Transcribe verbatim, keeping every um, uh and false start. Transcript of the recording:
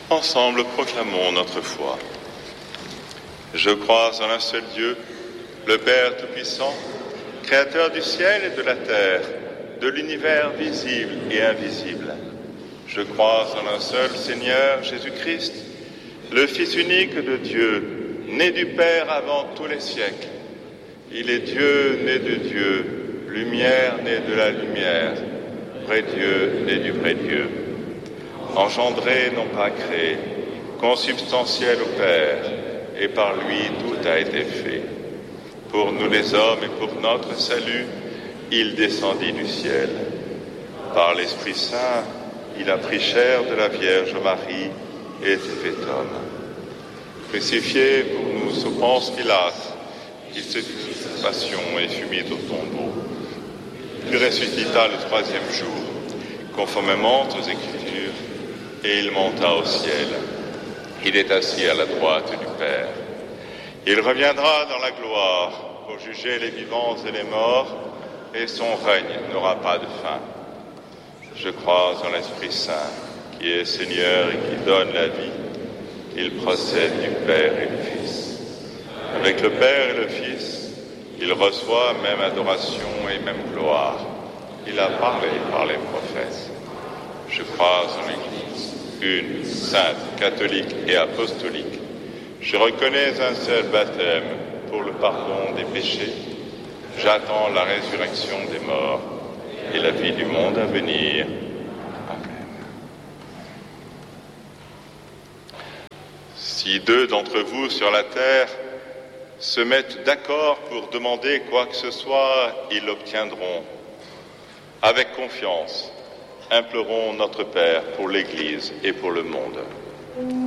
Ensemble, proclamons notre foi. Je crois en un seul Dieu, le Père Tout-Puissant, Créateur du ciel et de la terre, de l'univers visible et invisible. Je crois en un seul Seigneur, Jésus-Christ, le Fils unique de Dieu, né du Père avant tous les siècles. Il est Dieu, né de Dieu, lumière, né de la lumière, vrai Dieu, né du vrai Dieu. Engendré, non pas créé, consubstantiel au Père, et par lui tout a été fait. Pour nous les hommes et pour notre salut, il descendit du ciel. Par l'Esprit Saint, il a pris chair de la Vierge Marie et était fait homme. Crucifié pour nous sous Ponce Pilate, il se fit sa passion et fut mis au tombeau. Il ressuscita le troisième jour, conformément aux Écritures, et il monta au ciel. Il est assis à la droite du Père. Il reviendra dans la gloire pour juger les vivants et les morts, et son règne n'aura pas de fin. Je crois en l'Esprit Saint, qui est Seigneur et qui donne la vie. Il procède du Père et du Fils. Avec le Père et le Fils, il reçoit même adoration et même gloire. Il a parlé par les prophètes. Je crois en l'Église, une, sainte, catholique et apostolique. Je reconnais un seul baptême pour le pardon des péchés. J'attends la résurrection des morts et la vie du monde à venir. Amen. Si deux d'entre vous sur la terre se mettent d'accord pour demander quoi que ce soit, ils l'obtiendront. Avec confiance, implorons notre Père pour l'Église et pour le monde.